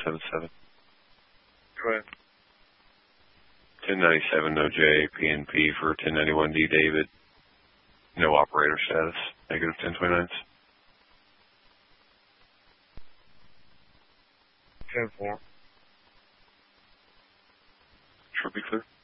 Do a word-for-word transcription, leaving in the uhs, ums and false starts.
seven seven. Go ahead. ten ninety-seven, no J, P N P for ten ninety-one D, David. No operator status, negative ten twenty-nines. ten four. Should be clear.